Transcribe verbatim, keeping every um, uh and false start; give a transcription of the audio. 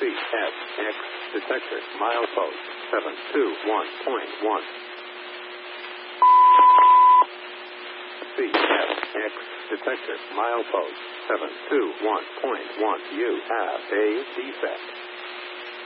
C S X detector milepost seven two one point one. C S X detector milepost seven two one point one. You have a defect.